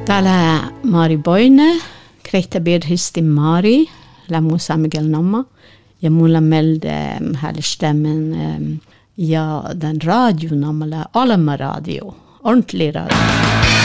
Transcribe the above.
Täällä Mari Boine, krehtäbirhisti Mari, lämmusa Miguel Nomma. Ja mulla meldde härlig stemmen ja den radioen, Alma Radio, ordentlig radio.